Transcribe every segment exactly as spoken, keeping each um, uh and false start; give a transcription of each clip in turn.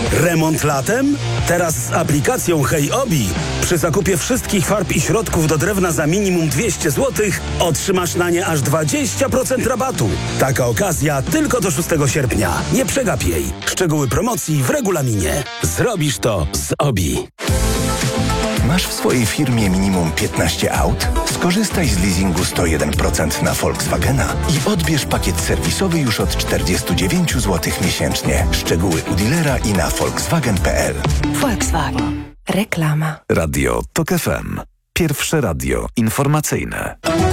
Remont latem? Teraz z aplikacją Hej Obi przy zakupie wszystkich farb i środków do drewna za minimum dwieście złotych otrzymasz na nie aż dwadzieścia procent rabatu. Taka okazja tylko do szóstego sierpnia. Nie przegap jej. Szczegóły promocji w regulaminie. Zrobisz to z Obi. Masz w swojej firmie minimum piętnaście aut? Skorzystaj z leasingu sto jeden procent na Volkswagena i odbierz pakiet serwisowy już od czterdzieści dziewięć złotych miesięcznie. Szczegóły u dealera i na volkswagen kropka p l. Volkswagen. Reklama. Radio TOK F M. Pierwsze radio informacyjne.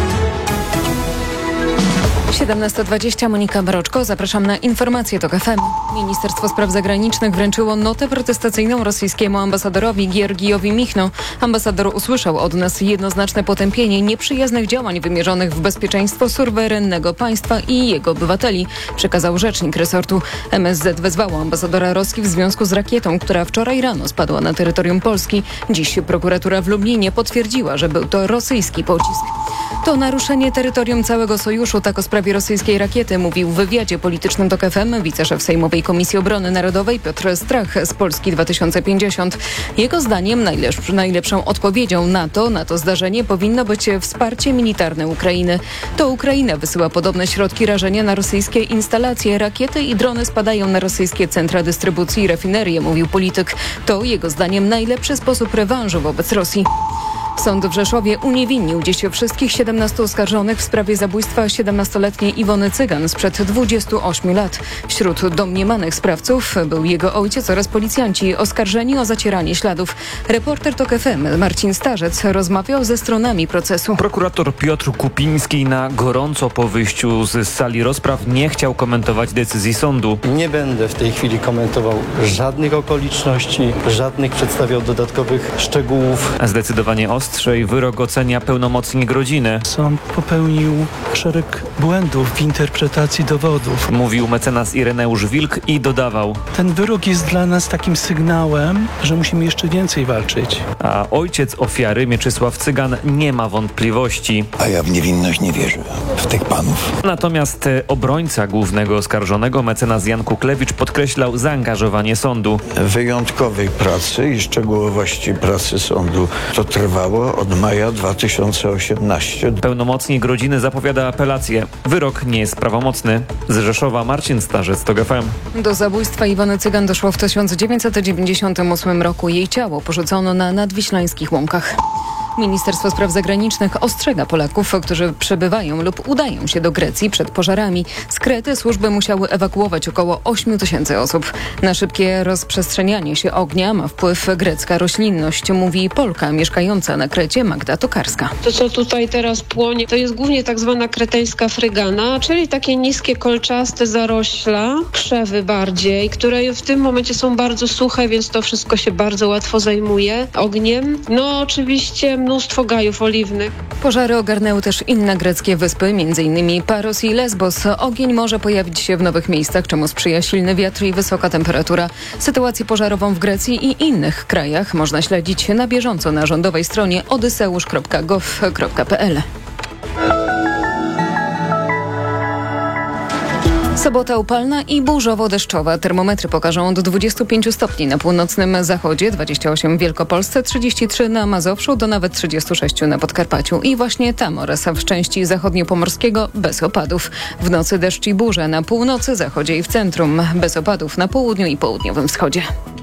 siedemnasta dwadzieścia, Monika Baroczko. Zapraszam na informacje TOK F M. Ministerstwo Spraw Zagranicznych wręczyło notę protestacyjną rosyjskiemu ambasadorowi Georgijowi Michno. Ambasador usłyszał od nas jednoznaczne potępienie nieprzyjaznych działań wymierzonych w bezpieczeństwo suwerennego państwa i jego obywateli, przekazał rzecznik resortu. M S Z wezwało ambasadora Rosji w związku z rakietą, która wczoraj rano spadła na terytorium Polski. Dziś prokuratura w Lublinie potwierdziła, że był to rosyjski pocisk. To naruszenie terytorium całego sojuszu, tak o sprawie rosyjskiej rakiety mówił w wywiadzie politycznym TOK F M wiceszef Sejmowej Komisji Obrony Narodowej Piotr Strach z Polski dwa tysiące pięćdziesiąt. Jego zdaniem najlepsz, najlepszą odpowiedzią na to, na to zdarzenie powinno być wsparcie militarne Ukrainy. To Ukraina wysyła podobne środki rażenia na rosyjskie instalacje. Rakiety i drony spadają na rosyjskie centra dystrybucji i rafinerie, mówił polityk. To jego zdaniem najlepszy sposób rewanżu wobec Rosji. Sąd w Rzeszowie uniewinnił dziś wszystkich siedemnastu oskarżonych w sprawie zabójstwa siedemnastoletniej Iwony Cygan sprzed dwudziestu ośmiu lat. Wśród domniemanych sprawców był jego ojciec oraz policjanci oskarżeni o zacieranie śladów. Reporter TOK F M Marcin Starzec rozmawiał ze stronami procesu. Prokurator Piotr Kupiński na gorąco po wyjściu z sali rozpraw nie chciał komentować decyzji sądu. Nie będę w tej chwili komentował żadnych okoliczności, żadnych przedstawiał dodatkowych szczegółów. Zdecydowanie ostrzej wyrok ocenia pełnomocnik rodziny. Sąd popełnił szereg błędów w interpretacji dowodów. Mówił mecenas Ireneusz Wilk i dodawał: ten wyrok jest dla nas takim sygnałem, że musimy jeszcze więcej walczyć. A ojciec ofiary, Mieczysław Cygan, nie ma wątpliwości. A ja w niewinność nie wierzę. W tych panów. Natomiast obrońca głównego oskarżonego, mecenas Jan Kuklewicz, podkreślał zaangażowanie sądu. Wyjątkowej pracy i szczegółowości pracy sądu to trwało od maja dwa tysiące osiemnastego. Pełnomocnik rodziny zapowiada apelację. Wyrok nie jest prawomocny. Z Rzeszowa Marcin Starzec, TOK F M. Do zabójstwa Iwony Cygan doszło w tysiąc dziewięćset dziewięćdziesiątym ósmym roku. Jej ciało porzucono na nadwiślańskich łąkach. Ministerstwo Spraw Zagranicznych ostrzega Polaków, którzy przybywają lub udają się do Grecji przed pożarami. Z Krety służby musiały ewakuować około ośmiu tysięcy osób. Na szybkie rozprzestrzenianie się ognia ma wpływ grecka roślinność, mówi Polka mieszkająca na Krecie Magda Tokarska. To, co tutaj teraz płonie, to jest głównie tak zwana kreteńska frygana, czyli takie niskie, kolczaste zarośla, krzewy bardziej, które w tym momencie są bardzo suche, więc to wszystko się bardzo łatwo zajmuje ogniem. No oczywiście mnóstwo gajów oliwnych. Pożary ogarnęły też inne greckie wyspy, m.in. Paros i Lesbos. Ogień może pojawić się w nowych miejscach, czemu sprzyja silny wiatr i wysoka temperatura. Sytuację pożarową w Grecji i innych krajach można śledzić na bieżąco na rządowej stronie odyseusz kropka gov kropka p l. Sobota upalna i burzowo-deszczowa. Termometry pokażą od dwudziestu pięciu stopni na północnym zachodzie, dwadzieścia osiem w Wielkopolsce, trzydzieści trzy na Mazowszu, do nawet trzydziestu sześciu na Podkarpaciu. I właśnie tam oraz w części zachodniopomorskiego bez opadów. W nocy deszcz i burze na północy, zachodzie i w centrum. Bez opadów na południu i południowym wschodzie.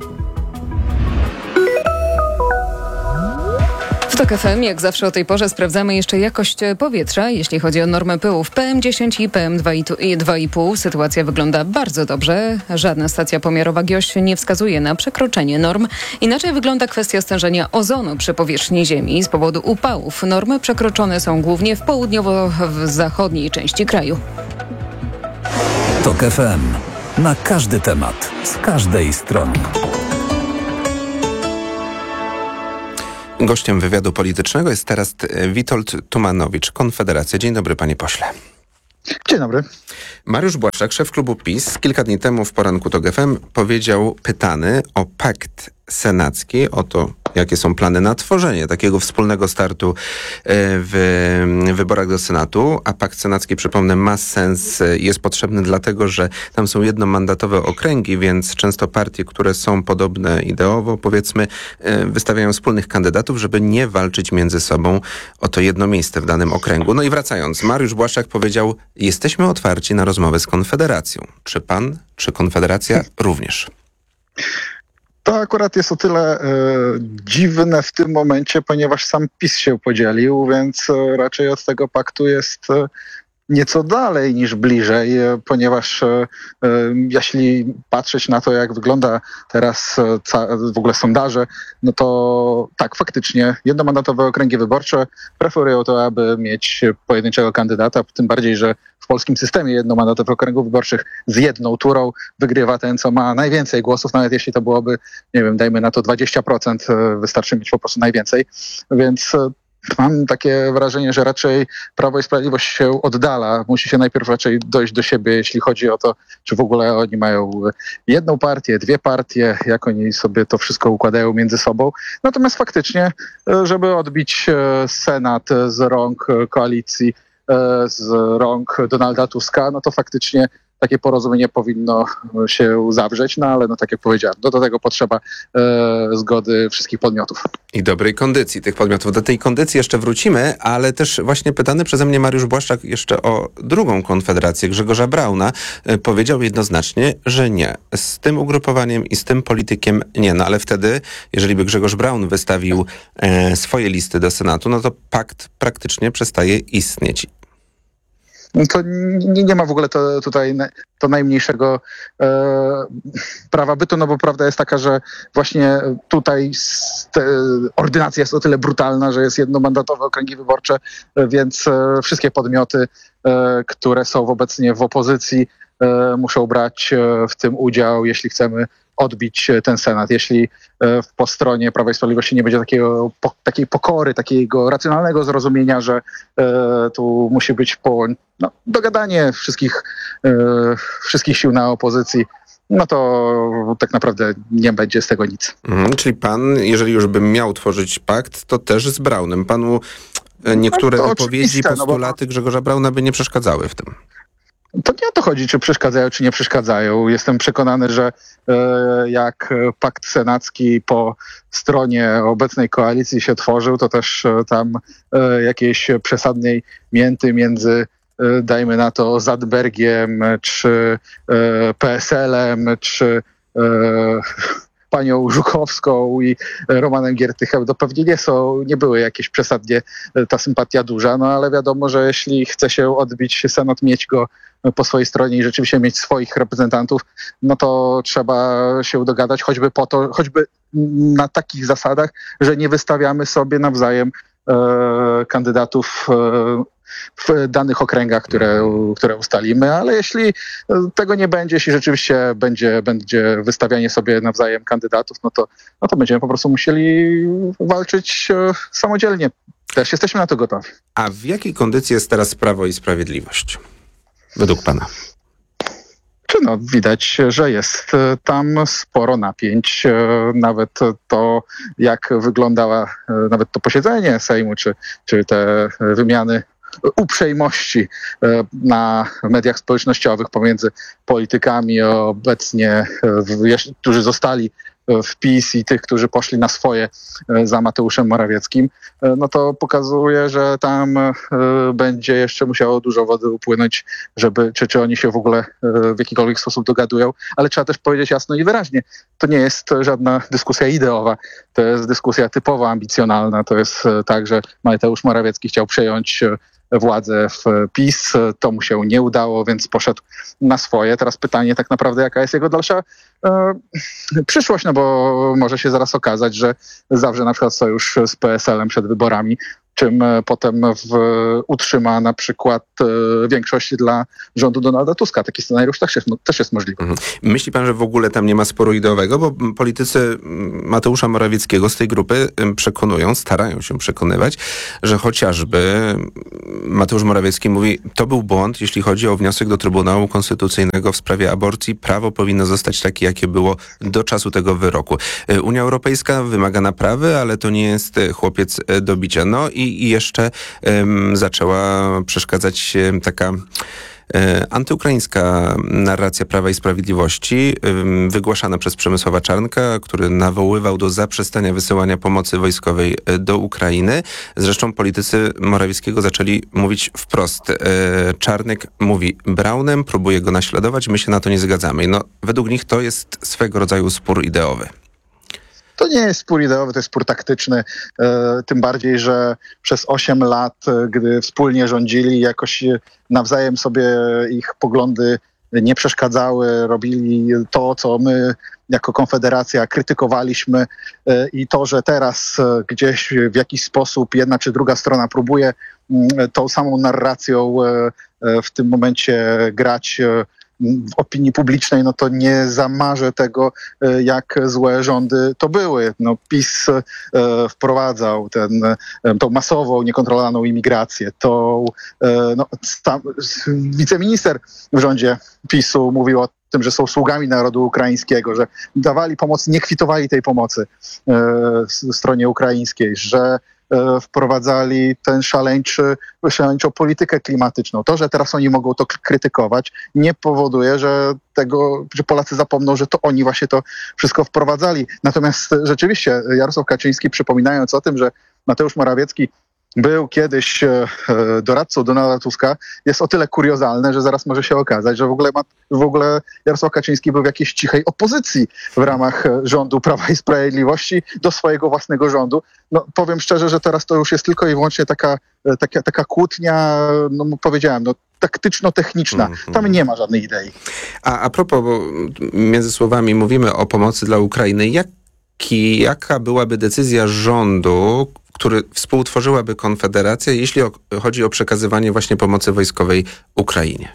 W TOK F M, jak zawsze o tej porze, sprawdzamy jeszcze jakość powietrza, jeśli chodzi o normę pyłów P M dziesięć i P M dwa i pół. Sytuacja wygląda bardzo dobrze. Żadna stacja pomiarowa G O Ś nie wskazuje na przekroczenie norm. Inaczej wygląda kwestia stężenia ozonu przy powierzchni Ziemi. Z powodu upałów normy przekroczone są głównie w południowo-zachodniej części kraju. TOK F M. Na każdy temat, z każdej strony. Gościem wywiadu politycznego jest teraz Witold Tumanowicz, Konfederacja. Dzień dobry, panie pośle. Dzień dobry. Mariusz Błaszczak, szef klubu PiS, kilka dni temu w poranku TOK F M powiedział, pytany o pakt senacki, o to, jakie są plany na tworzenie takiego wspólnego startu w wyborach do Senatu, a pakt senacki, przypomnę, ma sens, jest potrzebny dlatego, że tam są jednomandatowe okręgi, więc często partie, które są podobne ideowo, powiedzmy, wystawiają wspólnych kandydatów, żeby nie walczyć między sobą o to jedno miejsce w danym okręgu. No i wracając, Mariusz Błaszczak powiedział, jesteśmy otwarci na rozmowę z Konfederacją. Czy pan, czy Konfederacja również? To akurat jest o tyle e, dziwne w tym momencie, ponieważ sam PiS się podzielił, więc e, raczej od tego paktu jest e, nieco dalej niż bliżej, e, ponieważ e, e, jeśli patrzeć na to, jak wygląda teraz e, ca, w ogóle sondaże, no to tak, faktycznie jednomandatowe okręgi wyborcze preferują to, aby mieć pojedynczego kandydata, tym bardziej, że w polskim systemie jednomandatowych okręgów wyborczych z jedną turą wygrywa ten, co ma najwięcej głosów, nawet jeśli to byłoby, nie wiem, dajmy na to dwadzieścia procent, wystarczy mieć po prostu najwięcej. Więc mam takie wrażenie, że raczej Prawo i Sprawiedliwość się oddala. Musi się najpierw raczej dojść do siebie, jeśli chodzi o to, czy w ogóle oni mają jedną partię, dwie partie, jak oni sobie to wszystko układają między sobą. Natomiast faktycznie, żeby odbić Senat z rąk koalicji, z rąk Donalda Tuska, no to faktycznie takie porozumienie powinno się zawrzeć, no ale no tak jak powiedziałem, do, do tego potrzeba e, zgody wszystkich podmiotów. I dobrej kondycji tych podmiotów. Do tej kondycji jeszcze wrócimy, ale też właśnie pytany przeze mnie Mariusz Błaszczak jeszcze o drugą konfederację, Grzegorza Brauna, e, powiedział jednoznacznie, że nie. Z tym ugrupowaniem i z tym politykiem nie. No ale wtedy, jeżeli by Grzegorz Braun wystawił e, swoje listy do Senatu, no to pakt praktycznie przestaje istnieć. To nie, nie ma w ogóle to, tutaj to najmniejszego e, prawa bytu, no bo prawda jest taka, że właśnie tutaj te, ordynacja jest o tyle brutalna, że jest jednomandatowe okręgi wyborcze, więc e, wszystkie podmioty, e, które są obecnie w opozycji, e, muszą brać e, w tym udział, jeśli chcemy odbić ten Senat. Jeśli e, po stronie Prawa i Sprawiedliwości nie będzie takiego, po, takiej pokory, takiego racjonalnego zrozumienia, że e, tu musi być po, no, dogadanie wszystkich, e, wszystkich sił na opozycji, no to tak naprawdę nie będzie z tego nic. Mhm, czyli pan, jeżeli już bym miał tworzyć pakt, to też z Braunem. Panu niektóre no wypowiedzi, postulaty no bo... Grzegorza Brauna by nie przeszkadzały w tym. To nie o to chodzi, czy przeszkadzają, czy nie przeszkadzają. Jestem przekonany, że e, jak pakt senacki po stronie obecnej koalicji się tworzył, to też e, tam e, jakiejś przesadnej mięty między, e, dajmy na to, Zandbergiem, czy e, P S L-em, czy e, panią Żuchowską i Romanem Giertychem, to pewnie nie są, nie były jakieś przesadnie ta sympatia duża, no ale wiadomo, że jeśli chce się odbić Senat, mieć go po swojej stronie i rzeczywiście mieć swoich reprezentantów, no to trzeba się dogadać choćby po to, choćby na takich zasadach, że nie wystawiamy sobie nawzajem e, kandydatów e, w danych okręgach, które, które ustalimy, ale jeśli tego nie będzie, jeśli rzeczywiście będzie, będzie wystawianie sobie nawzajem kandydatów, no to, no to będziemy po prostu musieli walczyć samodzielnie. Też jesteśmy na to gotowi. A w jakiej kondycji jest teraz Prawo i Sprawiedliwość? Według pana? Czy no, widać, że jest tam sporo napięć. Nawet to, jak wyglądała nawet to posiedzenie Sejmu, czy, czy te wymiany uprzejmości na mediach społecznościowych pomiędzy politykami obecnie, którzy zostali w PiS i tych, którzy poszli na swoje za Mateuszem Morawieckim, no to pokazuje, że tam będzie jeszcze musiało dużo wody upłynąć, żeby, czy, czy oni się w ogóle w jakikolwiek sposób dogadują. Ale trzeba też powiedzieć jasno i wyraźnie, to nie jest żadna dyskusja ideowa, to jest dyskusja typowo ambicjonalna. To jest tak, że Mateusz Morawiecki chciał przejąć władzę w PiS, to mu się nie udało, więc poszedł na swoje. Teraz pytanie tak naprawdę, jaka jest jego dalsza e, przyszłość, no bo może się zaraz okazać, że zawrze na przykład sojusz z P S L-em przed wyborami, czym potem w, utrzyma na przykład większość dla rządu Donalda Tuska. Taki scenariusz też jest, też jest możliwy. Mhm. Myśli pan, że w ogóle tam nie ma sporu ideowego? Bo politycy Mateusza Morawieckiego z tej grupy przekonują, starają się przekonywać, że chociażby Mateusz Morawiecki mówi, to był błąd, jeśli chodzi o wniosek do Trybunału Konstytucyjnego w sprawie aborcji. Prawo powinno zostać takie, jakie było do czasu tego wyroku. Unia Europejska wymaga naprawy, ale to nie jest chłopiec do bicia. No i, i jeszcze um, zaczęła przeszkadzać um, taka antyukraińska narracja Prawa i Sprawiedliwości, wygłaszana przez Przemysława Czarnka, który nawoływał do zaprzestania wysyłania pomocy wojskowej do Ukrainy. Zresztą politycy Morawieckiego zaczęli mówić wprost. Czarnek mówi Braunem, próbuje go naśladować, my się na to nie zgadzamy. No, według nich to jest swego rodzaju spór ideowy. To nie jest spór ideowy, to jest spór taktyczny, e, tym bardziej, że przez osiem lat, gdy wspólnie rządzili, jakoś nawzajem sobie ich poglądy nie przeszkadzały, robili to, co my jako Konfederacja krytykowaliśmy e, i to, że teraz e, gdzieś w jakiś sposób jedna czy druga strona próbuje m, tą samą narracją e, e, w tym momencie grać e, w opinii publicznej, no to nie zamarzę tego, jak złe rządy to były. No, PiS e, wprowadzał ten, e, tą masową, niekontrolowaną imigrację. To e, no, sta, wiceminister w rządzie PiSu mówił o tym, że są sługami narodu ukraińskiego, że dawali pomoc, nie kwitowali tej pomocy e, stronie ukraińskiej, że wprowadzali ten szaleńczy, szaleńczą politykę klimatyczną. To, że teraz oni mogą to krytykować, nie powoduje, że tego, że Polacy zapomną, że to oni właśnie to wszystko wprowadzali. Natomiast rzeczywiście Jarosław Kaczyński, przypominając o tym, że Mateusz Morawiecki był kiedyś e, doradcą Donalda Tuska, jest o tyle kuriozalne, że zaraz może się okazać, że w ogóle, ma, w ogóle Jarosław Kaczyński był w jakiejś cichej opozycji w ramach rządu Prawa i Sprawiedliwości do swojego własnego rządu. No, powiem szczerze, że teraz to już jest tylko i wyłącznie taka, taka, taka kłótnia, no powiedziałem, no, taktyczno-techniczna. Mm-hmm. Tam nie ma żadnej idei. A, a propos, bo między słowami mówimy o pomocy dla Ukrainy. Jaki, jaka byłaby decyzja rządu, który współtworzyłaby Konfederacja, jeśli o, chodzi o przekazywanie właśnie pomocy wojskowej Ukrainie?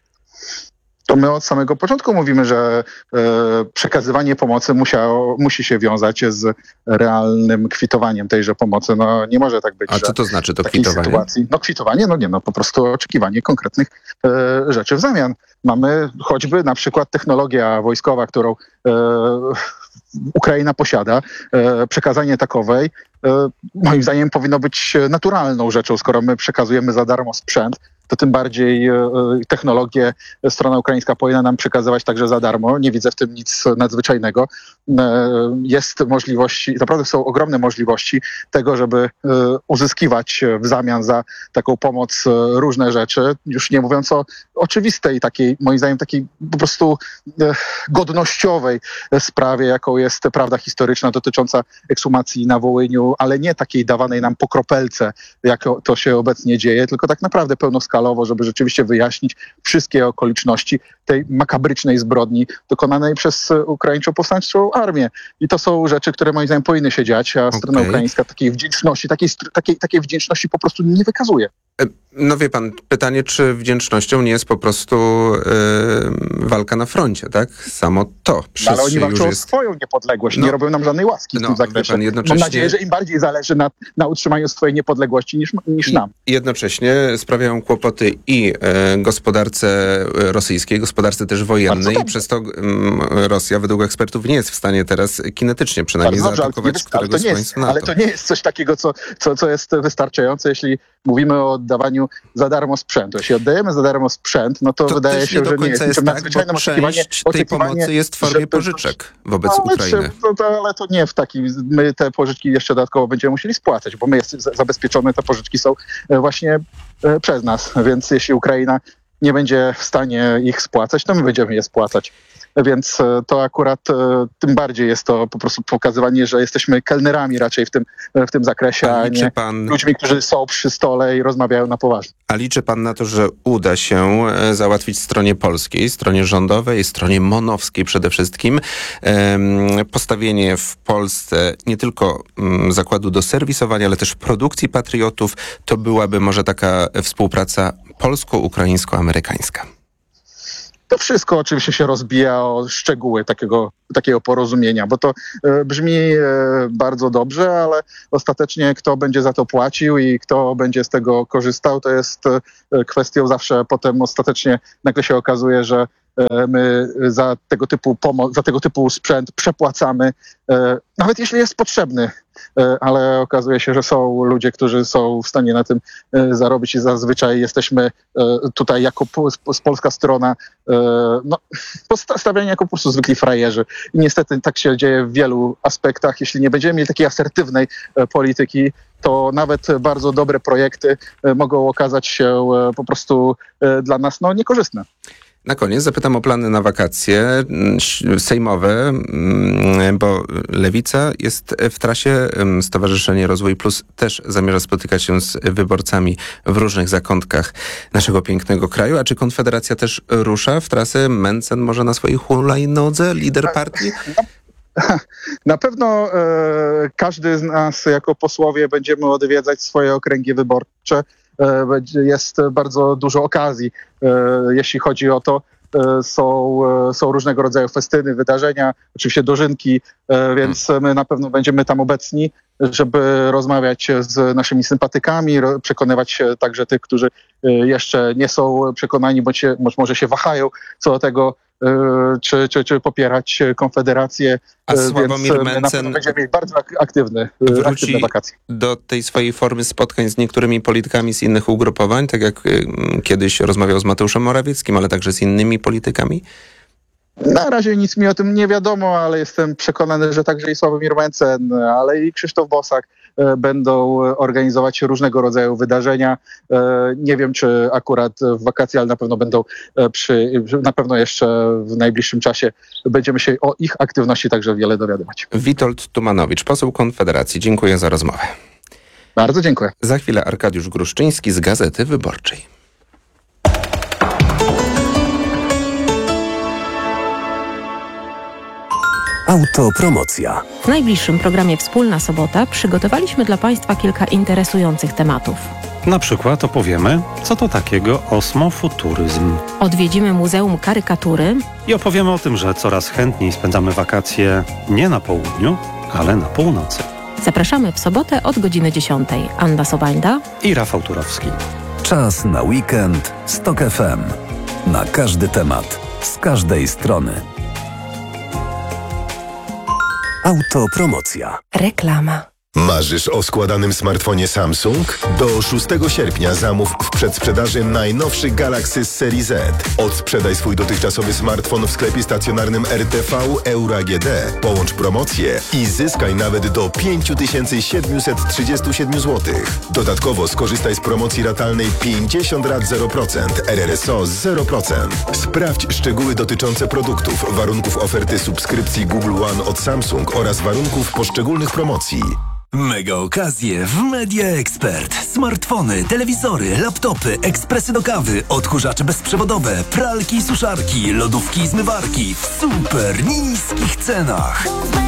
To my od samego początku mówimy, że e, przekazywanie pomocy musiało, musi się wiązać z realnym kwitowaniem tejże pomocy. No nie może tak być. A co to znaczy to kwitowanie? Sytuacji, no kwitowanie, no nie, no po prostu oczekiwanie konkretnych e, rzeczy w zamian. Mamy choćby na przykład technologia wojskowa, którą e, Ukraina posiada. E, przekazanie takowej e, moim zdaniem powinno być naturalną rzeczą, skoro my przekazujemy za darmo sprzęt, to tym bardziej e, technologię strona ukraińska powinna nam przekazywać także za darmo. Nie widzę w tym nic nadzwyczajnego. E, jest możliwości, naprawdę są ogromne możliwości tego, żeby e, uzyskiwać w zamian za taką pomoc e, różne rzeczy. Już nie mówiąc o oczywistej takiej, moim zdaniem takiej po prostu e, godnościowej sprawie, jaką jest prawda historyczna dotycząca ekshumacji na Wołyniu, ale nie takiej dawanej nam po kropelce, jak to się obecnie dzieje, tylko tak naprawdę pełnoskalowo, żeby rzeczywiście wyjaśnić wszystkie okoliczności tej makabrycznej zbrodni dokonanej przez ukraińską powstańczą armię. I to są rzeczy, które moim zdaniem powinny się dziać, a strona okay. ukraińska takiej wdzięczności, takiej, takiej, takiej wdzięczności po prostu nie wykazuje. No wie pan, pytanie, czy wdzięcznością nie jest po prostu yy, walka na froncie, tak? Samo to. No, ale oni walczą o jest... swoją niepodległość, no, nie robią nam żadnej łaski w no, tym zakresie. Pan, jednocześnie... Mam nadzieję, że im bardziej zależy na, na utrzymaniu swojej niepodległości niż, niż nam. I jednocześnie sprawiają kłopoty i e, gospodarce rosyjskiej, gospodarce też wojennej i przez to m, Rosja według ekspertów nie jest w stanie teraz kinetycznie przynajmniej dobrze, zaatakować nie, któregoś z państw NATO. Ale to nie jest coś takiego, co, co, co jest wystarczające, jeśli mówimy o oddawaniu za darmo sprzętu. Jeśli oddajemy za darmo sprzęt, no to, to wydaje się, że nie jest, jest tak, nadzwyczajnym oczekiwaniem. tej pomocy jest w formie żeby... pożyczek wobec ale Ukrainy. Czy, to, ale to nie w takim... My te pożyczki jeszcze dodatkowo będziemy musieli spłacać, bo my jest zabezpieczone, te pożyczki są właśnie przez nas. Więc jeśli Ukraina nie będzie w stanie ich spłacać, to my będziemy je spłacać. Więc to akurat tym bardziej jest to po prostu pokazywanie, że jesteśmy kelnerami raczej w tym, w tym zakresie, a nie pan... ludźmi, którzy są przy stole i rozmawiają na poważnie. A liczy pan na to, że uda się załatwić stronie polskiej, stronie rządowej, stronie monowskiej przede wszystkim postawienie w Polsce nie tylko zakładu do serwisowania, ale też produkcji patriotów? To byłaby może taka współpraca polsko-ukraińsko-amerykańska. To wszystko oczywiście się rozbija o szczegóły takiego, takiego porozumienia, bo to e, brzmi e, bardzo dobrze, ale ostatecznie kto będzie za to płacił i kto będzie z tego korzystał, to jest e, kwestią zawsze potem ostatecznie nagle się okazuje, że e, my za tego typu pomoc, za tego typu sprzęt przepłacamy, e, nawet jeśli jest potrzebny. Ale okazuje się, że są ludzie, którzy są w stanie na tym zarobić i zazwyczaj jesteśmy tutaj jako polska strona no, postawiani jako po prostu zwykli frajerzy. I niestety tak się dzieje w wielu aspektach. Jeśli nie będziemy mieli takiej asertywnej polityki, to nawet bardzo dobre projekty mogą okazać się po prostu dla nas no, niekorzystne. Na koniec zapytam o plany na wakacje sejmowe, bo Lewica jest w trasie, Stowarzyszenie Rozwój Plus też zamierza spotykać się z wyborcami w różnych zakątkach naszego pięknego kraju. A czy Konfederacja też rusza w trasę? Mencen może na swojej hulajnodze, lider partii? Na pewno e, każdy z nas jako posłowie będziemy odwiedzać swoje okręgi wyborcze. Jest bardzo dużo okazji, jeśli chodzi o to. Są, są różnego rodzaju festyny, wydarzenia, oczywiście dożynki, więc my na pewno będziemy tam obecni, żeby rozmawiać z naszymi sympatykami, przekonywać także tych, którzy jeszcze nie są przekonani, bądź, się, bądź może się wahają co do tego, Czy, czy, czy popierać Konfederację. A Sławomir Mencen będzie mieć bardzo aktywny, aktywne wakacje. Do tej swojej formy spotkań z niektórymi politykami z innych ugrupowań, tak jak kiedyś rozmawiał z Mateuszem Morawieckim, ale także z innymi politykami? Na razie nic mi o tym nie wiadomo, ale jestem przekonany, że także i Sławomir Mencen, ale i Krzysztof Bosak będą organizować różnego rodzaju wydarzenia. Nie wiem, czy akurat w wakacje, ale na pewno będą przy, na pewno jeszcze w najbliższym czasie będziemy się o ich aktywności także wiele dowiadywać. Witold Tumanowicz, poseł Konfederacji. Dziękuję za rozmowę. Bardzo dziękuję. Za chwilę Arkadiusz Gruszczyński z Gazety Wyborczej. Autopromocja. W najbliższym programie Wspólna Sobota przygotowaliśmy dla Państwa kilka interesujących tematów. Na przykład opowiemy, co to takiego osmofuturyzm. Odwiedzimy Muzeum Karykatury i opowiemy o tym, że coraz chętniej spędzamy wakacje nie na południu, ale na północy. Zapraszamy w sobotę od godziny dziesiątej. Anna Sobańda i Rafał Turowski. Czas na weekend z TOK F M. Na każdy temat, z każdej strony. Autopromocja. Reklama. Marzysz o składanym smartfonie Samsung? Do szóstego sierpnia zamów w przedsprzedaży najnowszy Galaxy z serii Z. Odsprzedaj swój dotychczasowy smartfon w sklepie stacjonarnym R T V Euro A G D. Połącz promocję i zyskaj nawet do pięć tysięcy siedemset trzydzieści siedem złotych. Dodatkowo skorzystaj z promocji ratalnej pięćdziesiąt rat zero procent, R R S O zero procent. Sprawdź szczegóły dotyczące produktów, warunków oferty subskrypcji Google One od Samsung oraz warunków poszczególnych promocji. Mega okazje w Media Expert. Smartfony, telewizory, laptopy, ekspresy do kawy, odkurzacze bezprzewodowe, pralki i suszarki, lodówki i zmywarki w super niskich cenach.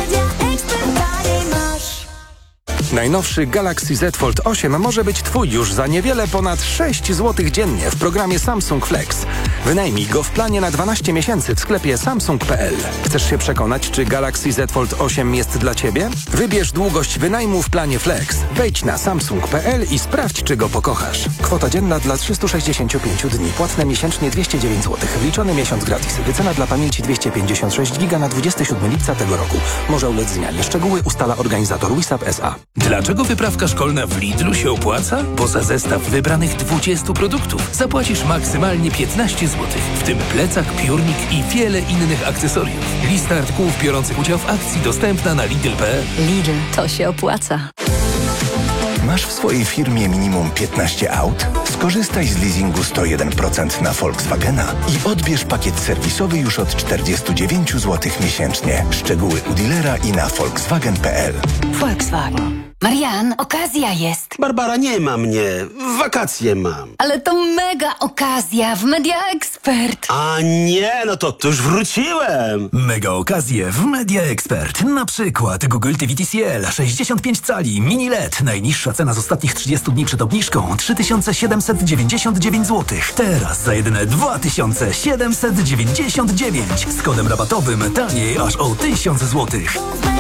Najnowszy Galaxy Z Fold osiem może być Twój już za niewiele ponad sześć złotych dziennie w programie Samsung Flex. Wynajmij go w planie na dwanaście miesięcy w sklepie samsung kropka p l. Chcesz się przekonać, czy Galaxy Z Fold osiem jest dla Ciebie? Wybierz długość wynajmu w planie Flex. Wejdź na samsung kropka p l i sprawdź, czy go pokochasz. Kwota dzienna dla trzystu sześćdziesięciu pięciu dni. Płatne miesięcznie dwieście dziewięć złotych. Wliczony miesiąc gratis. Wycena dla pamięci dwieście pięćdziesiąt sześć giga na dwudziestego siódmego lipca tego roku. Może ulec zmianie. Szczegóły ustala organizator Wisap S A. Dlaczego wyprawka szkolna w Lidlu się opłaca? Bo za zestaw wybranych dwudziestu produktów zapłacisz maksymalnie piętnaście złotych, w tym plecak, piórnik i wiele innych akcesoriów. Lista artykułów biorących udział w akcji dostępna na lidl kropka p l. Lidl, to się opłaca. Masz w swojej firmie minimum piętnaście aut? Skorzystaj z leasingu sto jeden procent na Volkswagena i odbierz pakiet serwisowy już od czterdzieści dziewięć złotych miesięcznie. Szczegóły u dealera i na volkswagen kropka p l. Volkswagen. Marian, okazja jest. Barbara, nie ma mnie. Wakacje mam. Ale to mega okazja w Media Expert. A nie, no to, to już wróciłem. Mega okazje w Media Expert. Na przykład Google T V T C L sześćdziesiąt pięć cali mini L E D. Najniższa cena z ostatnich trzydziestu dni przed obniżką trzy tysiące siedemset dziewięćdziesiąt dziewięć złotych. Teraz za jedyne dwa tysiące siedemset dziewięćdziesiąt dziewięć. Z kodem rabatowym taniej aż o tysiąc złotych.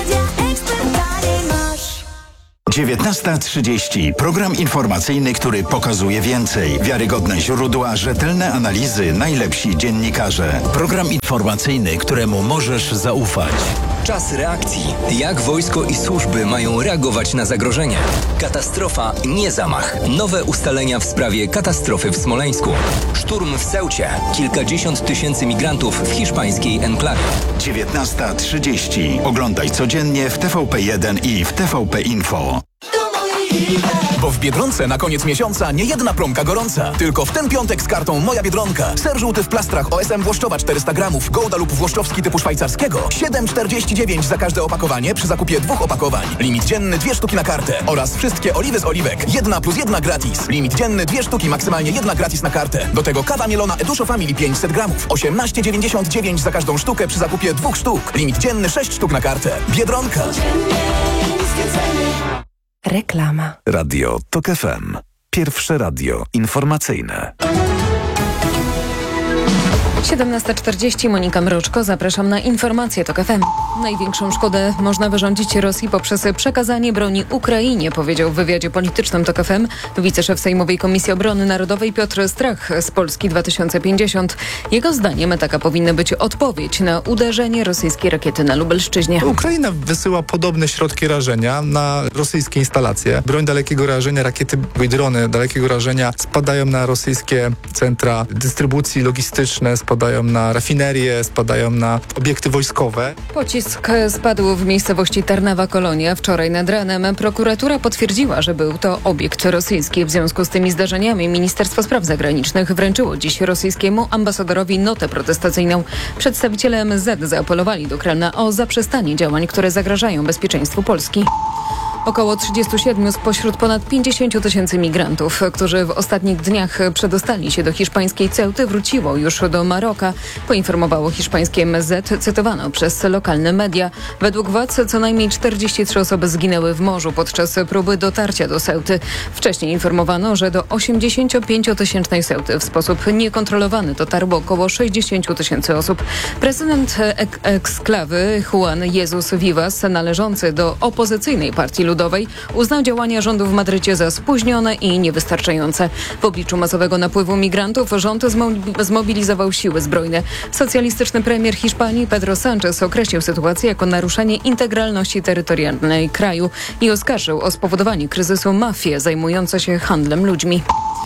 dziewiętnasta trzydzieści. Program informacyjny, który pokazuje więcej. Wiarygodne źródła, rzetelne analizy, najlepsi dziennikarze. Program informacyjny, któremu możesz zaufać. Czas reakcji. Jak wojsko i służby mają reagować na zagrożenie? Katastrofa, nie zamach. Nowe ustalenia w sprawie katastrofy w Smoleńsku. Szturm w Ceucie. Kilkadziesiąt tysięcy migrantów w hiszpańskiej enklawie. dziewiętnasta trzydzieści. Oglądaj codziennie w T V P jeden i w T V P Info. Bo w Biedronce na koniec miesiąca nie jedna promka gorąca. Tylko w ten piątek z kartą Moja Biedronka. Ser żółty w plastrach O S M Włoszczowa czterysta gramów, Gouda lub Włoszczowski typu szwajcarskiego. siedem czterdzieści dziewięć za każde opakowanie przy zakupie dwóch opakowań. Limit dzienny dwie sztuki na kartę. Oraz wszystkie oliwy z oliwek. Jedna plus jedna gratis. Limit dzienny dwie sztuki, maksymalnie jedna gratis na kartę. Do tego kawa mielona Eduszo Family pięćset gramów. osiemnaście dziewięćdziesiąt dziewięć za każdą sztukę przy zakupie dwóch sztuk. Limit dzienny sześć sztuk na kartę. Biedronka. Reklama. Radio TOK F M. Pierwsze radio informacyjne. siedemnasta czterdzieści, Monika Mroczko, zapraszam na informacje TOK F M. Największą szkodę można wyrządzić Rosji poprzez przekazanie broni Ukrainie, powiedział w wywiadzie politycznym TOK F M wiceszef Sejmowej Komisji Obrony Narodowej Piotr Strach z Polski dwa tysiące pięćdziesiąt. Jego zdaniem taka powinna być odpowiedź na uderzenie rosyjskiej rakiety na Lubelszczyźnie. Ukraina wysyła podobne środki rażenia na rosyjskie instalacje. Broń dalekiego rażenia, rakiety i drony dalekiego rażenia spadają na rosyjskie centra dystrybucji logistyczne, spadają na rafinerie, spadają na obiekty wojskowe. Pocisk spadł w miejscowości Tarnawa Kolonia wczoraj nad ranem. Prokuratura potwierdziła, że był to obiekt rosyjski. W związku z tymi zdarzeniami Ministerstwo Spraw Zagranicznych wręczyło dziś rosyjskiemu ambasadorowi notę protestacyjną. Przedstawiciele M S Z zaapelowali do Kremla o zaprzestanie działań, które zagrażają bezpieczeństwu Polski. Około trzydziestu siedmiu spośród ponad pięćdziesięciu tysięcy migrantów, którzy w ostatnich dniach przedostali się do hiszpańskiej Ceuty, wróciło już do Maroka, poinformowało hiszpańskie M S Z, cytowano przez lokalne media. Według władz co najmniej czterdzieści trzy osoby zginęły w morzu podczas próby dotarcia do Ceuty. Wcześniej informowano, że do osiemdziesięciopięciotysięcznej Ceuty w sposób niekontrolowany dotarło około sześćdziesiąt tysięcy osób. Prezydent ek- eksklawy Juan Jesus Vivas, należący do opozycyjnej partii Ludowej, uznał działania rządu w Madrycie za spóźnione i niewystarczające. W obliczu masowego napływu migrantów rząd zmo- zmobilizował siły zbrojne. Socjalistyczny premier Hiszpanii Pedro Sánchez określił sytuację jako naruszenie integralności terytorialnej kraju i oskarżył o spowodowanie kryzysu mafię zajmujące się handlem ludźmi.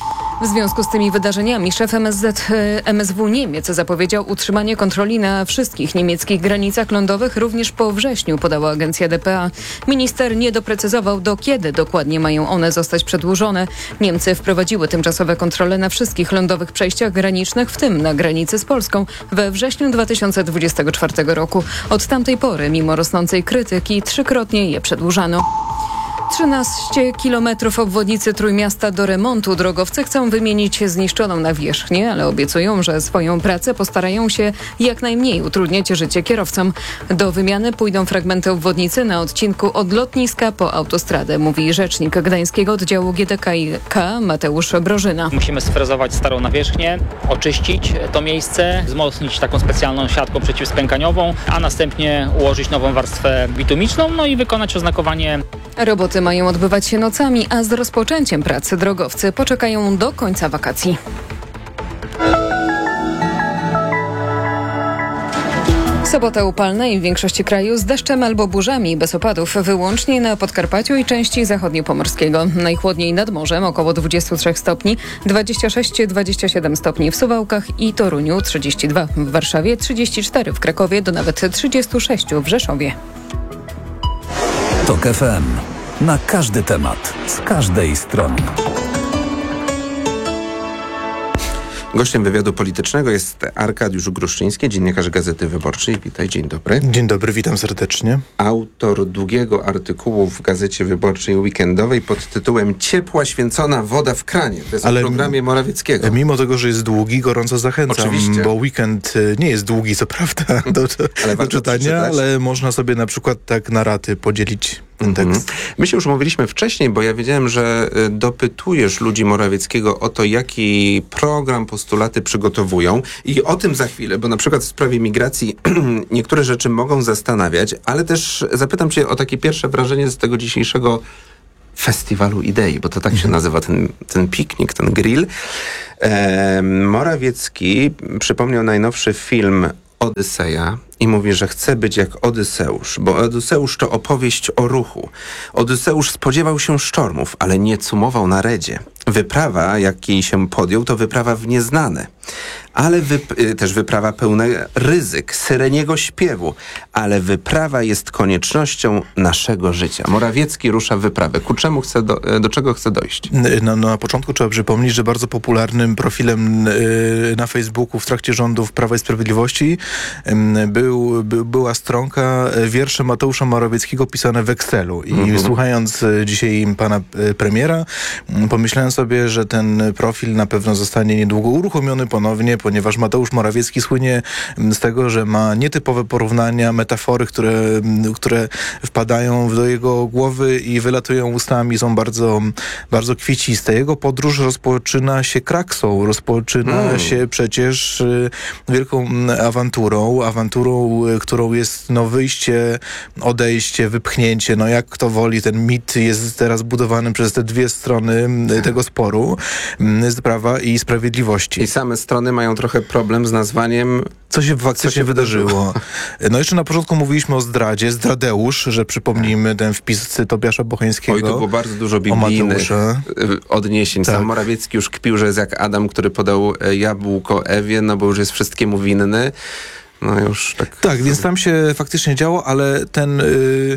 W związku z tymi wydarzeniami szef M S Z, M S W Niemiec zapowiedział utrzymanie kontroli na wszystkich niemieckich granicach lądowych również po wrześniu, podała agencja D P A. Minister nie doprecyzował, do kiedy dokładnie mają one zostać przedłużone. Niemcy wprowadziły tymczasowe kontrole na wszystkich lądowych przejściach granicznych, w tym na granicy z Polską, we wrześniu dwa tysiące dwudziestego czwartego roku. Od tamtej pory, mimo rosnącej krytyki, trzykrotnie je przedłużano. trzynaście kilometrów obwodnicy Trójmiasta do remontu. Drogowcy chcą wymienić zniszczoną nawierzchnię, ale obiecują, że swoją pracę postarają się jak najmniej utrudniać życie kierowcom. Do wymiany pójdą fragmenty obwodnicy na odcinku od lotniska po autostradę, mówi rzecznik gdańskiego oddziału G D K i K Mateusz Brożyna. Musimy sfrezować starą nawierzchnię, oczyścić to miejsce, wzmocnić taką specjalną siatką przeciwspękaniową, a następnie ułożyć nową warstwę bitumiczną, no i wykonać oznakowanie. Roboty mają odbywać się nocami, a z rozpoczęciem pracy drogowcy poczekają do końca wakacji. Sobota upalna i w większości kraju z deszczem albo burzami bez opadów, wyłącznie na Podkarpaciu i części zachodniopomorskiego. Najchłodniej nad morzem około dwadzieścia trzy stopni, dwadzieścia sześć do dwudziestu siedmiu stopni w Suwałkach i Toruniu, trzydzieści dwa w Warszawie, trzydzieści cztery w Krakowie do nawet trzydziestu sześciu w Rzeszowie. TOK F M. Na każdy temat, z każdej strony. Gościem wywiadu politycznego jest Arkadiusz Gruszczyński, dziennikarz Gazety Wyborczej. Witaj, dzień dobry. Dzień dobry, witam serdecznie. Autor długiego artykułu w Gazecie Wyborczej weekendowej pod tytułem Ciepła święcona woda w kranie. To jest Ale w programie Morawieckiego. Mimo tego, że jest długi, gorąco zachęcam, Oczywiście. Bo weekend nie jest długi, co prawda, do, ale do czytania, przeczytać. Ale można sobie na przykład tak na raty podzielić ten tekst. Mm-hmm. My się już mówiliśmy wcześniej, bo ja wiedziałem, że dopytujesz ludzi Morawieckiego o to, jaki program, postulaty przygotowują i o tym za chwilę, bo na przykład w sprawie migracji niektóre rzeczy mogą zastanawiać, ale też zapytam cię o takie pierwsze wrażenie z tego dzisiejszego Festiwalu Idei, bo to tak się nazywa ten, ten piknik, ten grill. E, Morawiecki przypomniał najnowszy film Odyseja i mówi, że chce być jak Odyseusz, bo Odyseusz to opowieść o ruchu. Odyseusz spodziewał się sztormów, ale nie cumował na redzie. Wyprawa, jakiej się podjął, to wyprawa w nieznane. Ale wyp- też wyprawa pełna ryzyk, syreniego śpiewu, ale wyprawa jest koniecznością naszego życia. Morawiecki rusza w wyprawę. Ku czemu chce do, do czego chce dojść? No, no, na początku trzeba przypomnieć, że bardzo popularnym profilem y, na Facebooku w trakcie rządów Prawa i Sprawiedliwości y, był, by, była stronka wiersze Mateusza Morawieckiego pisane w Excelu. I mhm. słuchając y, dzisiaj pana y, premiera, y, pomyślałem sobie, że ten profil na pewno zostanie niedługo uruchomiony ponownie, ponieważ Mateusz Morawiecki słynie z tego, że ma nietypowe porównania, metafory, które, które wpadają do jego głowy i wylatują ustami, są bardzo, bardzo kwieciste. Jego podróż rozpoczyna się kraksą, rozpoczyna mm. się przecież wielką awanturą, awanturą, którą jest no, wyjście, odejście, wypchnięcie. No jak kto woli, ten mit jest teraz budowany przez te dwie strony tego sporu, z Prawa i Sprawiedliwości. I same strony mają trochę problem z nazwaniem, co się faktycznie co się wydarzyło. No jeszcze na początku mówiliśmy o zdradzie, zdradeusz, że przypomnijmy ten wpis Tobiasza Bocheńskiego. Oj, to było bardzo dużo biblijnych odniesień. Tak. Sam Morawiecki już kpił, że jest jak Adam, który podał jabłko Ewie, no bo już jest wszystkiemu winny. No już tak. Tak, więc tam się faktycznie działo, ale ten... Yy,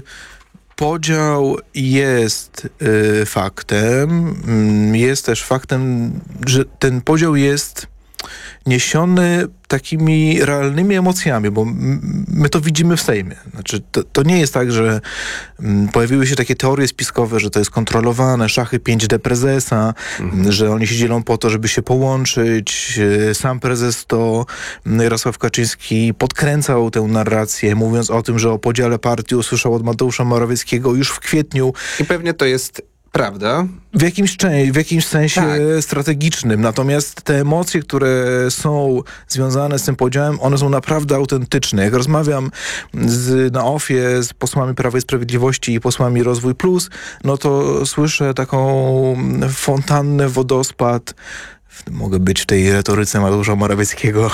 Podział jest y, faktem, y, jest też faktem, że ten podział jest niesiony takimi realnymi emocjami, bo my to widzimy w Sejmie. Znaczy, to, to nie jest tak, że m, pojawiły się takie teorie spiskowe, że to jest kontrolowane, szachy pięć D prezesa, mhm. że oni się dzielą po to, żeby się połączyć. Sam prezes to Jarosław Kaczyński podkręcał tę narrację, mówiąc o tym, że o podziale partii usłyszał od Mateusza Morawieckiego już w kwietniu. I pewnie to jest prawda? W jakimś, w jakimś sensie tak. strategicznym. Natomiast te emocje, które są związane z tym podziałem, one są naprawdę autentyczne. Jak rozmawiam z, na ofie z posłami Prawa i Sprawiedliwości i posłami Rozwój Plus, no to słyszę taką fontannę, wodospad. Mogę być w tej retoryce Mateusza Morawieckiego.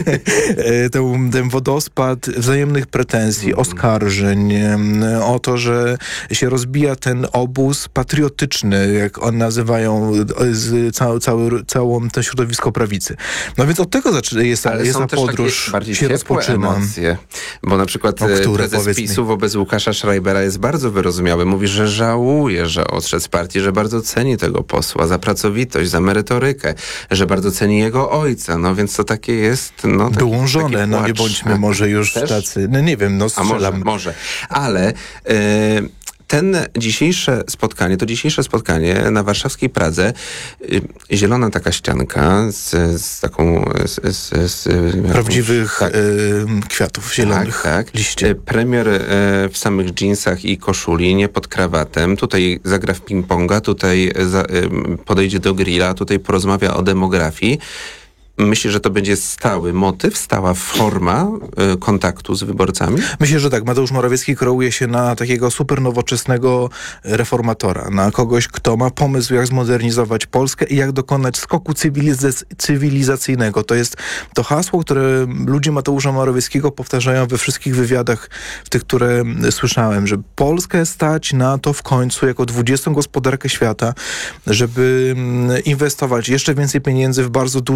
ten, ten wodospad wzajemnych pretensji, oskarżeń, o to, że się rozbija ten obóz patriotyczny, jak oni nazywają z cał, cały, całą to środowisko prawicy. No więc od tego zaczyna, jest, Ale jest są ta też podróż, takie bardziej się ciepłe rozpoczyna. Emocje, bo na przykład o które, prezes PiSu wobec Łukasza Schreibera jest bardzo wyrozumiały. Mówi, że żałuje, że odszedł z partii, że bardzo ceni tego posła za pracowitość, za merytorykę, że bardzo ceni jego ojca, no więc to takie jest... No, taki, Wyłączone, taki no nie bądźmy może już Też? tacy, no nie wiem, no strzelam. A może, może. Ale... Yy, Ten dzisiejsze spotkanie, to dzisiejsze spotkanie na warszawskiej Pradze, zielona taka ścianka z, z taką... Z, z, z, Prawdziwych tak. y, kwiatów zielonych, tak, tak. liście. Premier y, w samych dżinsach i koszuli, nie pod krawatem. Tutaj zagra w ping-ponga, tutaj za, y, podejdzie do grilla, tutaj porozmawia o demografii. Myślę, że to będzie stały motyw, stała forma y, kontaktu z wyborcami? Myślę, że tak. Mateusz Morawiecki kreuje się na takiego super nowoczesnego reformatora. Na kogoś, kto ma pomysł, jak zmodernizować Polskę i jak dokonać skoku cywilizac- cywilizacyjnego. To jest to hasło, które ludzie Mateusza Morawieckiego powtarzają we wszystkich wywiadach, w tych, które słyszałem, że Polskę stać na to w końcu, jako dwudziestą gospodarkę świata, żeby inwestować jeszcze więcej pieniędzy w bardzo duże projekty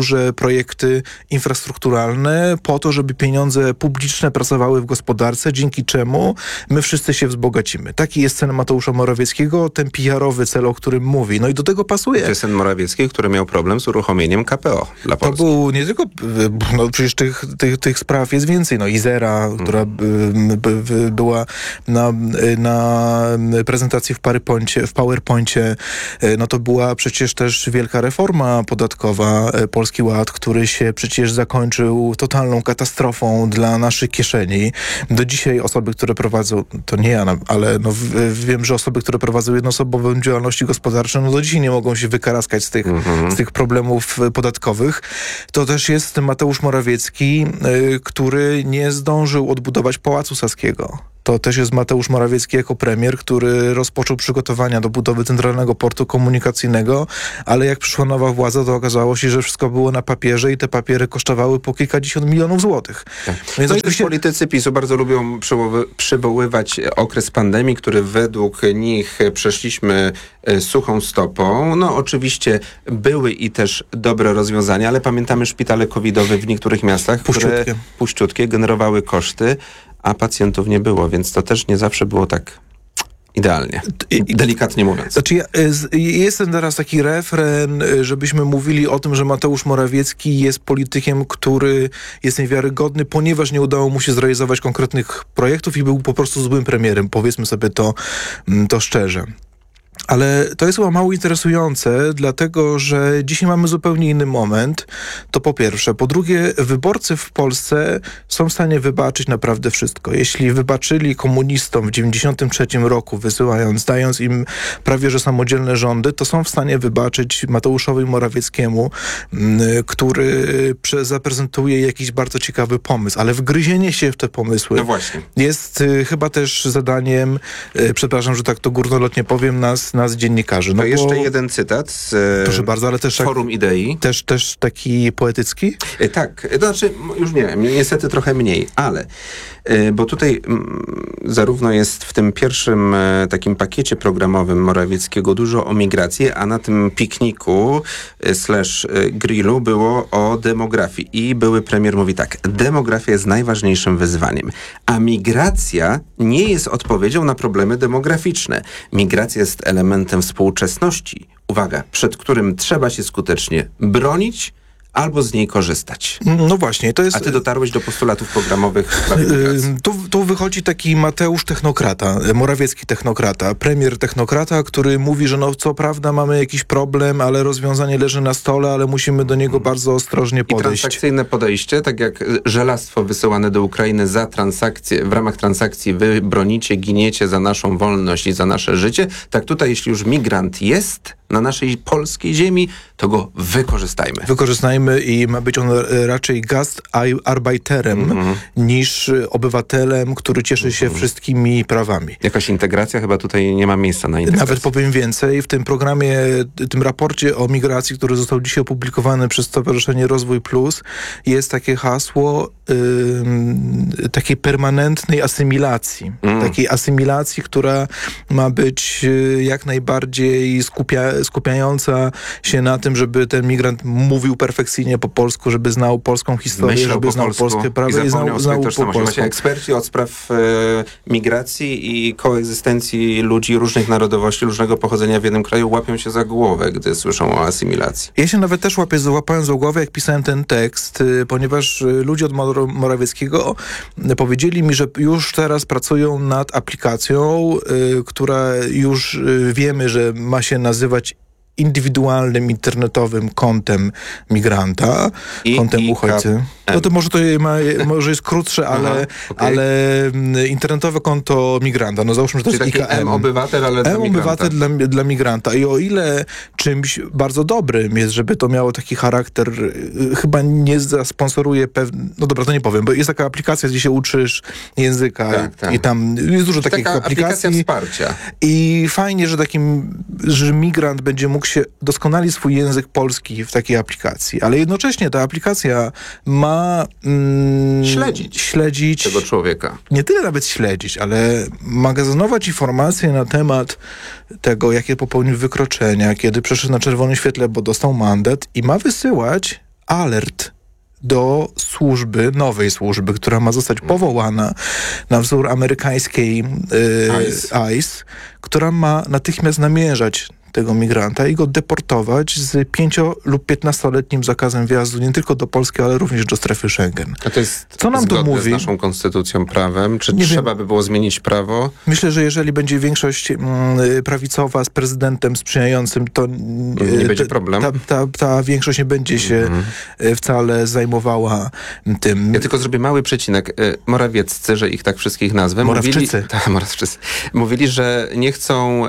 projekty infrastrukturalne po to, żeby pieniądze publiczne pracowały w gospodarce, dzięki czemu my wszyscy się wzbogacimy. Taki jest cel Mateusza Morawieckiego, ten P R-owy cel, o którym mówi. No i do tego pasuje. To jest ten Morawiecki, który miał problem z uruchomieniem K P O dla Polski. To był nie tylko, no przecież tych, tych, tych spraw jest więcej. No Izera, hmm. która by, by, była na, na prezentacji w PowerPoincie, w PowerPoincie, no to była przecież też wielka reforma podatkowa, Polski Ład, który się przecież zakończył totalną katastrofą dla naszych kieszeni. Do dzisiaj osoby, które prowadzą, to nie ja, ale no wiem, że osoby, które prowadzą jednoosobową działalności gospodarczą, no do dzisiaj nie mogą się wykaraskać z tych, mhm. z tych problemów podatkowych. To też jest Mateusz Morawiecki, y, który nie zdążył odbudować Pałacu Saskiego. To też jest Mateusz Morawiecki jako premier, który rozpoczął przygotowania do budowy Centralnego Portu Komunikacyjnego, ale jak przyszła nowa władza, to okazało się, że wszystko było na papierze i te papiery kosztowały po kilkadziesiąt milionów złotych. Tak. Więc no oczywiście politycy PiSu bardzo lubią przywoły, przywoływać okres pandemii, który według nich przeszliśmy suchą stopą. No oczywiście były i też dobre rozwiązania, ale pamiętamy szpitale covidowe w niektórych miastach, puściutkie. które puściutkie generowały koszty, a pacjentów nie było, więc to też nie zawsze było tak idealnie, delikatnie mówiąc. Znaczy ja, jest ten teraz taki refren, żebyśmy mówili o tym, że Mateusz Morawiecki jest politykiem, który jest niewiarygodny, ponieważ nie udało mu się zrealizować konkretnych projektów i był po prostu złym premierem. Powiedzmy sobie to, to szczerze. Ale to jest chyba mało interesujące, dlatego że dzisiaj mamy zupełnie inny moment. To po pierwsze. Po drugie, wyborcy w Polsce są w stanie wybaczyć naprawdę wszystko. Jeśli wybaczyli komunistom w dziewięćdziesiątym trzecim roku, wysyłając, dając im prawie że samodzielne rządy, to są w stanie wybaczyć Mateuszowi Morawieckiemu, który prze- zaprezentuje jakiś bardzo ciekawy pomysł. Ale wgryzienie się w te pomysły no właśnie. jest y, chyba też zadaniem, y, przepraszam, że tak to górnolotnie powiem, nas nas dziennikarzy. No to jeszcze bo, jeden cytat z proszę bardzo, ale też Forum tak, Idei. Też, też taki poetycki? E, tak, to znaczy już nie, niestety trochę mniej, ale e, bo tutaj m, zarówno jest w tym pierwszym e, takim pakiecie programowym Morawieckiego dużo o migracji, a na tym pikniku e, slash e, grillu było o demografii i były premier mówi tak, demografia jest najważniejszym wyzwaniem, a migracja nie jest odpowiedzią na problemy demograficzne. Migracja jest elementem współczesności, uwaga, przed którym trzeba się skutecznie bronić albo z niej korzystać. No właśnie, to jest... A ty dotarłeś do postulatów programowych? Yy, tu, tu wychodzi taki Mateusz technokrata, Morawiecki technokrata, premier technokrata, który mówi, że no co prawda mamy jakiś problem, ale rozwiązanie leży na stole, ale musimy do niego bardzo ostrożnie podejść. I transakcyjne podejście, tak jak żelastwo wysyłane do Ukrainy za transakcje, w ramach transakcji wy bronicie, giniecie za naszą wolność i za nasze życie, tak tutaj jeśli już migrant jest na naszej polskiej ziemi, to go wykorzystajmy. Wykorzystajmy i ma być on raczej gastarbeiterem mm-hmm. niż obywatelem, który cieszy mm-hmm. się wszystkimi prawami. Jakaś integracja chyba tutaj nie ma miejsca na integrację. Nawet powiem więcej, w tym programie, tym raporcie o migracji, który został dzisiaj opublikowany przez Stowarzyszenie Rozwój Plus, jest takie hasło yy, takiej permanentnej asymilacji. Mm. Takiej asymilacji, która ma być yy, jak najbardziej skupia, skupiająca się na tym, żeby ten migrant mówił perfekcyjnie po polsku, żeby znał polską historię, Myślał żeby po znał polsku polskie prawo i, i znał, znał po polsku. Właśnie eksperci od spraw e, migracji i koegzystencji ludzi różnych narodowości, różnego pochodzenia w jednym kraju łapią się za głowę, gdy słyszą o asymilacji. Ja się nawet też łapię, złapałem za głowę, jak pisałem ten tekst, y, ponieważ y, ludzie od Mor- Morawieckiego y, powiedzieli mi, że już teraz pracują nad aplikacją, y, która już y, wiemy, że ma się nazywać indywidualnym internetowym kontem migranta, I, kontem i uchodźcy. No to może to ma, może jest krótsze, ale, Aha, okay. ale internetowe konto migranta. No załóżmy, że to Czyli jest I K M. M-obywatel, ale dla M-obywatel dla, dla migranta. I o ile czymś bardzo dobrym jest, żeby to miało taki charakter, chyba nie zasponsoruje pewnie, no dobra, to nie powiem, bo jest taka aplikacja, gdzie się uczysz języka tak, tak. i tam jest dużo takich taka aplikacji. Aplikacja wsparcia. I fajnie, że takim, że migrant będzie mógł się doskonali swój język polski w takiej aplikacji, ale jednocześnie ta aplikacja ma mm, śledzić, śledzić tego człowieka. Nie tyle nawet śledzić, ale magazynować informacje na temat tego, jakie popełnił wykroczenia, kiedy przeszedł na czerwonym świetle, bo dostał mandat i ma wysyłać alert do służby, nowej służby, która ma zostać powołana na wzór amerykańskiej yy, I C E, która ma natychmiast namierzać tego migranta i go deportować z pięcio- lub piętnastoletnim zakazem wjazdu nie tylko do Polski, ale również do strefy Schengen. A to jest Co nam to mówi? z naszą konstytucją, prawem? Czy Nie trzeba wiem. by było zmienić prawo? Myślę, że jeżeli będzie większość mm, prawicowa z prezydentem sprzyjającym, to nie będzie problem. Ta, ta, ta większość nie będzie się mm. wcale zajmowała tym. Ja tylko zrobię mały przecinek. Morawieccy, że ich tak wszystkich nazwę. Morawczycy. Mówili, ta, Morawczycy. Mówili, że nie chcą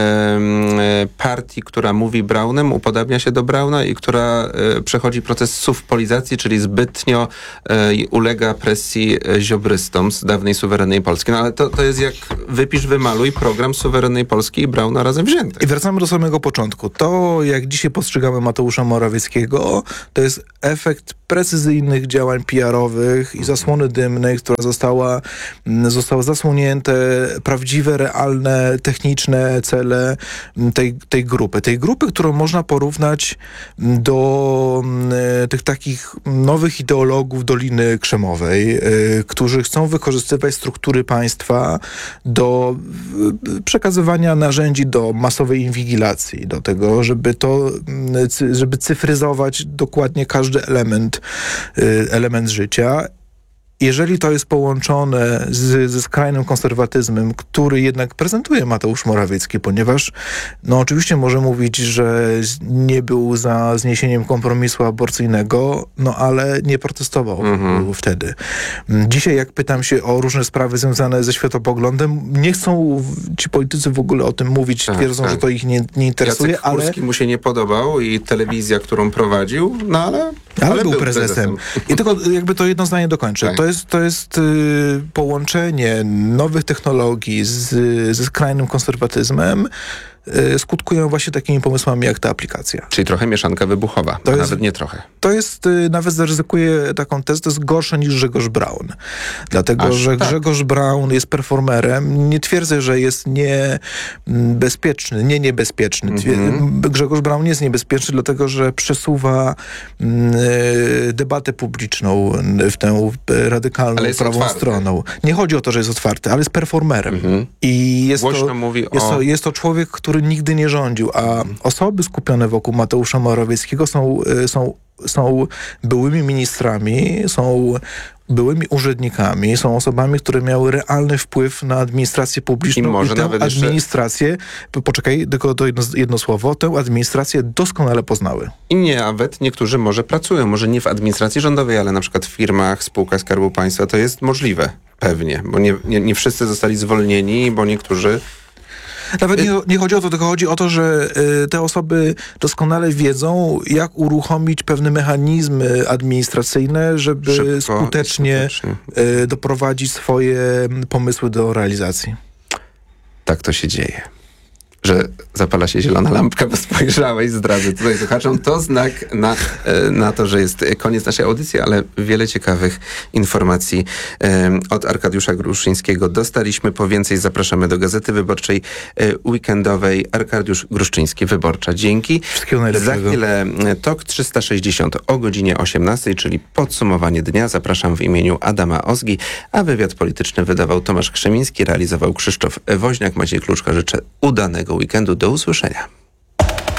e, partii, która mówi Braunem, upodabnia się do Brauna i która e, przechodzi proces suwpolizacji, czyli zbytnio e, ulega presji ziobrystom z dawnej suwerennej Polski. No ale to, to jest jak wypisz, wymaluj program suwerennej Polski i Brauna razem wzięty. I wracamy do samego początku. To, jak dzisiaj postrzegamy Mateusza Morawieckiego, to jest efekt precyzyjnych działań P R-owych i zasłony dymnej, która została, zostały zasłonięte prawdziwe, realne, techniczne cele tej, tej grupy. Tej grupy, którą można porównać do y, tych takich nowych ideologów Doliny Krzemowej, y, którzy chcą wykorzystywać struktury państwa do y, przekazywania narzędzi do masowej inwigilacji, do tego, żeby to, y, żeby cyfryzować dokładnie każdy element element życia. Jeżeli to jest połączone z, ze skrajnym konserwatyzmem, który jednak prezentuje Mateusz Morawiecki, ponieważ no oczywiście może mówić, że nie był za zniesieniem kompromisu aborcyjnego, no ale nie protestował mm-hmm. wtedy. Dzisiaj jak pytam się o różne sprawy związane ze światopoglądem, nie chcą ci politycy w ogóle o tym mówić, tak, twierdzą, tak. że to ich nie, nie interesuje, Jacek ale... Kurski mu się nie podobał i telewizja, którą prowadził, no ale... Ale, ale był, był prezesem. prezesem. I tylko jakby to jedno zdanie dokończę. Tak. To jest, to jest y, połączenie nowych technologii z, ze skrajnym konserwatyzmem, y, skutkują właśnie takimi pomysłami jak ta aplikacja. Czyli trochę mieszanka wybuchowa, to nawet jest, nie trochę. To jest, y, nawet zaryzykuję taką tezę, to jest gorsze niż Grzegorz Braun. Dlatego, Aż że tak. Grzegorz Braun jest performerem. Nie twierdzę, że jest niebezpieczny, nie niebezpieczny. Mm-hmm. Grzegorz Braun jest niebezpieczny, dlatego, że przesuwa y, debatę publiczną w tę radykalną, prawą otwarty. stroną. Nie chodzi o to, że jest otwarty, ale jest performerem. Mm-hmm. I jest Głośno to, mówi jest, o... to, jest to człowiek, który nigdy nie rządził, a mm. osoby skupione wokół Mateusza Morawieckiego są, są, są byłymi ministrami, są byłymi urzędnikami, są osobami, które miały realny wpływ na administrację publiczną i, może i tę nawet administrację, jeszcze... poczekaj, tylko to jedno, jedno słowo, tę administrację doskonale poznały. I nie, nawet niektórzy może pracują, może nie w administracji rządowej, ale na przykład w firmach, spółkach Skarbu Państwa, to jest możliwe, pewnie, bo nie, nie, nie wszyscy zostali zwolnieni, bo niektórzy Nawet nie, nie chodzi o to, tylko chodzi o to, że y, te osoby doskonale wiedzą, jak uruchomić pewne mechanizmy administracyjne, żeby Szybko skutecznie, skutecznie. Y, doprowadzić swoje pomysły do realizacji. Tak to się dzieje. Że zapala się zielona lampka, bo spojrzałeś, zdradzę tutaj słuchaczom. To znak na, na to, że jest koniec naszej audycji, ale wiele ciekawych informacji um, od Arkadiusza Gruszyńskiego dostaliśmy. Po więcej zapraszamy do Gazety Wyborczej um, weekendowej. Arkadiusz Gruszczyński, Wyborcza. Dzięki. Wszystkiego najlepszego. Za chwilę TOK trzysta sześćdziesiąt o godzinie osiemnastej, czyli podsumowanie dnia. Zapraszam w imieniu Adama Ozgi, a wywiad polityczny wydawał Tomasz Krzemiński, realizował Krzysztof Woźniak. Maciej Kluczka. Życzę udanego weekendu. Do usłyszenia.